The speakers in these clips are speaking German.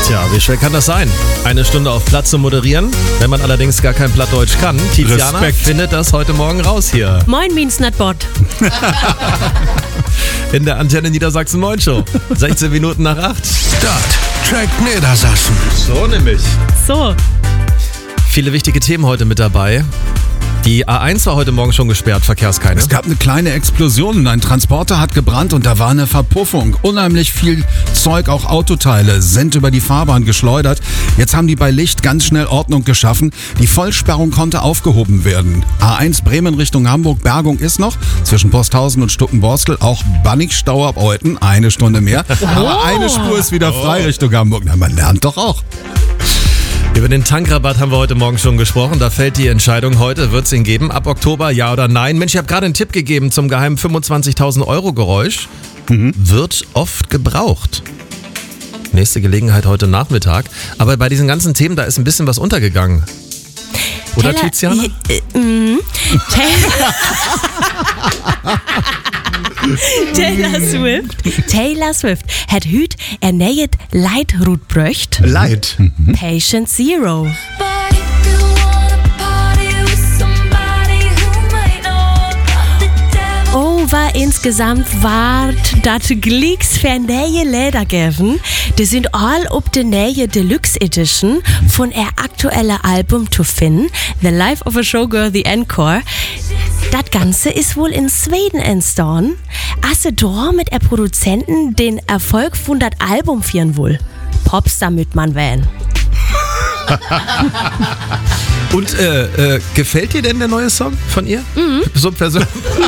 Tja, wie schwer kann das sein? Eine Stunde auf Platt zu moderieren, wenn man allerdings gar kein Plattdeutsch kann. Tiziana findet das heute Morgen raus hier. Moin, means not bot. In der Antenne Niedersachsen Moin Show. 16 Minuten nach 8. Stadttrack Niedersachsen. So nämlich. So. Viele wichtige Themen heute mit dabei. Die A1 war heute Morgen schon gesperrt, Verkehrskaine. Es gab eine kleine Explosion. Ein Transporter hat gebrannt und da war eine Verpuffung. Unheimlich viel Zeug, auch Autoteile, sind über die Fahrbahn geschleudert. Jetzt haben die bei Licht ganz schnell Ordnung geschaffen. Die Vollsperrung konnte aufgehoben werden. A1 Bremen Richtung Hamburg, Bergung ist noch. Zwischen Posthausen und Stuckenborstel auch Bannig-Stau ab Euten, eine Stunde mehr. Aber eine Spur ist wieder frei Richtung Hamburg. Na, man lernt doch auch. Über den Tankrabatt haben wir heute Morgen schon gesprochen. Da fällt die Entscheidung heute. Wird es ihn geben? Ab Oktober, ja oder nein? Mensch, ich habe gerade einen Tipp gegeben zum geheimen 25.000 Euro Geräusch. Wird oft gebraucht. Nächste Gelegenheit heute Nachmittag. Aber bei diesen ganzen Themen, da ist ein bisschen was untergegangen. Oder, Tiziana? Taylor Swift hat heute ein neues Lied bröcht. Leid. Patient Zero. Over insgesamt ward dat Glicks für neue Lieder geben. Die sind all op de neue Deluxe Edition von ihr aktuellen Album zu finden. The Life of a Showgirl, The Encore. Das Ganze ist wohl in Schweden entstanden. Asse da mit der Produzenten den Erfolg von dat Album führen wohl. Popstar mit man wählen. Und gefällt dir denn der neue Song von ihr? So persönlich?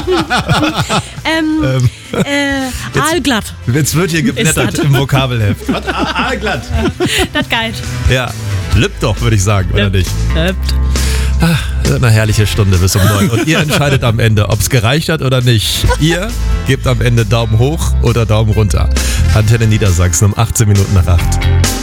Aalglatt. Jetzt wird hier geblättert im Vokabelheft. Was? Aalglatt. Das geil. Ja, lübt doch, würde ich sagen, oder nicht? Lübt. Eine herrliche Stunde bis um 9. Und ihr entscheidet am Ende, ob es gereicht hat oder nicht. Ihr gebt am Ende Daumen hoch oder Daumen runter. Antenne Niedersachsen um 18 Minuten nach 8.